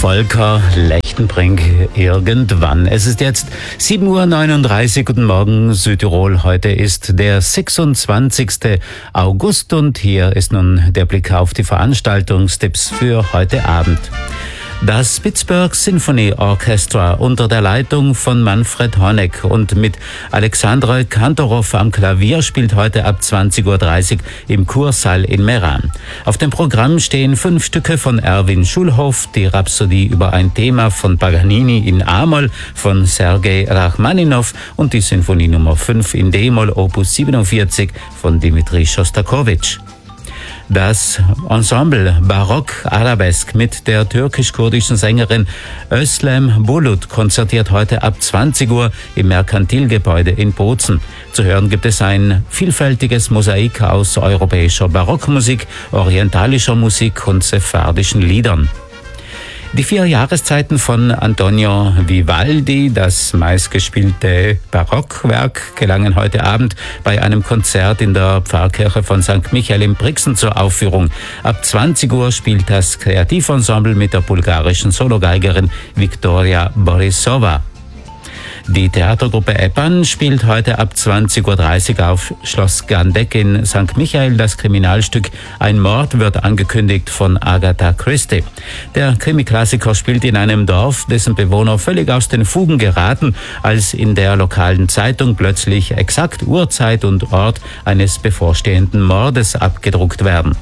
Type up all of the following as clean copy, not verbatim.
Volker Lechtenbrink irgendwann. Es ist jetzt 7:39 Uhr. Guten Morgen Südtirol. Heute ist der 26. August und hier ist nun der Blick auf die Veranstaltungstipps für heute Abend. Das Pittsburgh Symphony Orchestra unter der Leitung von Manfred Honeck und mit Alexandre Kantorov am Klavier spielt heute ab 20:30 Uhr im Kursaal in Meran. Auf dem Programm stehen 5 Stücke von Erwin Schulhoff, die Rhapsodie über ein Thema von Paganini in A-Moll von Sergei Rachmaninow und die Sinfonie Nummer 5 in D-Moll Opus 47 von Dmitri Schostakowitsch. Das Ensemble Barock Arabesk mit der türkisch-kurdischen Sängerin Özlem Bulut konzertiert heute ab 20 Uhr im Merkantilgebäude in Bozen. Zu hören gibt es ein vielfältiges Mosaik aus europäischer Barockmusik, orientalischer Musik und sephardischen Liedern. Die 4 Jahreszeiten von Antonio Vivaldi, das meistgespielte Barockwerk, gelangen heute Abend bei einem Konzert in der Pfarrkirche von St. Michael in Brixen zur Aufführung. Ab 20 Uhr spielt das Kreativensemble mit der bulgarischen Sologeigerin Viktoria Borisova. Die Theatergruppe Epan spielt heute ab 20:30 Uhr auf Schloss Gandeck in St. Michael das Kriminalstück Ein Mord wird angekündigt von Agatha Christie. Der Krimi-Klassiker spielt in einem Dorf, dessen Bewohner völlig aus den Fugen geraten, als in der lokalen Zeitung plötzlich exakt Uhrzeit und Ort eines bevorstehenden Mordes abgedruckt werden.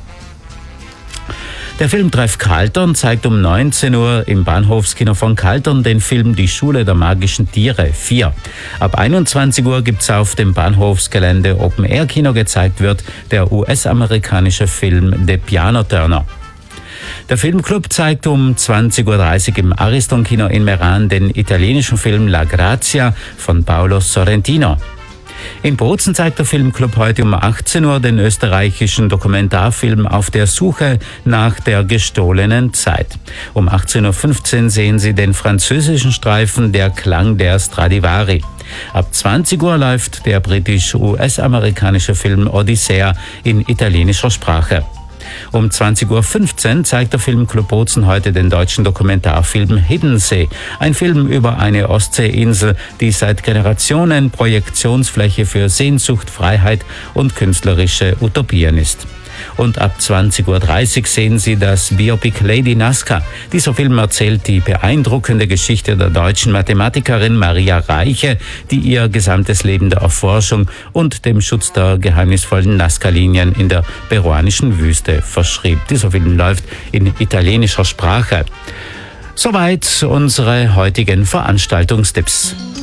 Der Filmtreff Kaltern zeigt um 19 Uhr im Bahnhofskino von Kaltern den Film Die Schule der magischen Tiere 4. Ab 21 Uhr gibt's auf dem Bahnhofsgelände Open-Air-Kino gezeigt wird der US-amerikanische Film The Piano Turner. Der Filmclub zeigt um 20:30 Uhr im Ariston-Kino in Meran den italienischen Film La Grazia von Paolo Sorrentino. In Bozen zeigt der Filmclub heute um 18 Uhr den österreichischen Dokumentarfilm Auf der Suche nach der gestohlenen Zeit. Um 18:15 Uhr sehen Sie den französischen Streifen Der Klang der Stradivari. Ab 20 Uhr läuft der britisch-US-amerikanische Film Odyssea in italienischer Sprache. Um 20:15 Uhr zeigt der Filmclub Bozen heute den deutschen Dokumentarfilm Hiddensee, ein Film über eine Ostseeinsel, die seit Generationen Projektionsfläche für Sehnsucht, Freiheit und künstlerische Utopien ist. Und ab 20:30 Uhr sehen Sie das Biopic Lady Nazca. Dieser Film erzählt die beeindruckende Geschichte der deutschen Mathematikerin Maria Reiche, die ihr gesamtes Leben der Erforschung und dem Schutz der geheimnisvollen Nazca-Linien in der peruanischen Wüste verschrieb. Dieser Film läuft in italienischer Sprache. Soweit unsere heutigen Veranstaltungstipps.